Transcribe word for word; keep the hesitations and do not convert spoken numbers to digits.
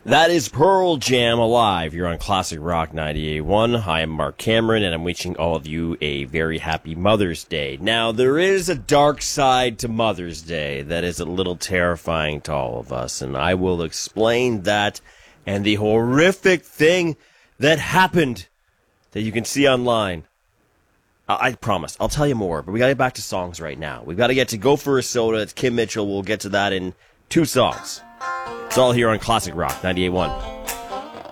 That is Pearl Jam Alive. You're on Classic Rock ninety-eight point one. Hi, I'm Mark Cameron, and I'm wishing all of you a very happy Mother's Day. Now, there is a dark side to Mother's Day that is a little terrifying to all of us, and I will explain that and the horrific thing that happened that you can see online. I, I promise. I'll tell you more, but we gotta get back to songs right now. We've gotta get to Go For A Soda. It's Kim Mitchell. We'll get to that in two songs. It's all here on Classic Rock ninety-eight point one.